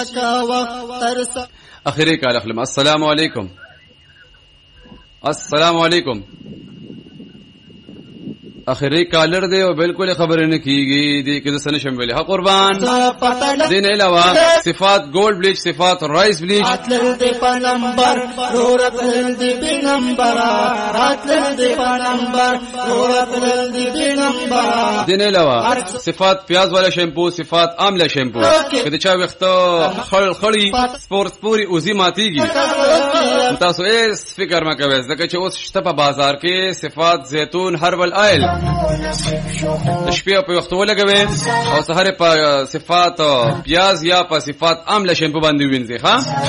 اخیری کال اخلم. السلام علیکم. السلام علیکم. اخیری کالر دی او بالکل خبر نه کیږي دی کې څه نشم ویلي. ها قربان دین علاوه صفات گولڈ بلیچ صفات رائس بلیچ اتل دی په نمبر رورتل دی په نمبر اتل دی په نمبر رورتل دی په نمبر دین علاوه صفات پیاز والا شیمپو صفات آمله شیمپو کله چا وخته خړی سپوري اوزی ماتيږي. تاسو یې فکر ما کوئ ځکه چې اوس شته په بازار کې صفات زیتون هربل آیل شپې په وخت ولګوي او سحر په صفات پیاز یا په صفات آمله شیمپو باندې وینځي. ها